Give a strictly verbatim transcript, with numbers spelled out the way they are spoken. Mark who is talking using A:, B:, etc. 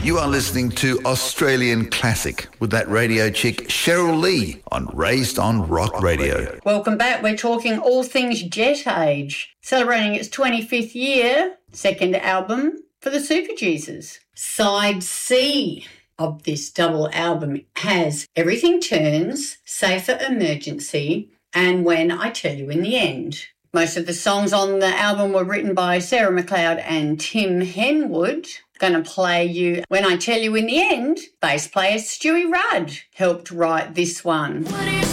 A: You are listening to Australian Classic with that radio chick Cheryl Lee on Raised on Rock Radio.
B: Welcome back. We're talking all things Jet Age, celebrating its twenty-fifth year, second album for the Super Jesus. Side C of this double album has Everything Turns, Safer Emergency, and When I Tell You in the End. Most of the songs on the album were written by Sarah McLeod and Tim Henwood. Going to play you When I Tell You in the End. Bass player Stewie Rudd helped write this one.
C: What is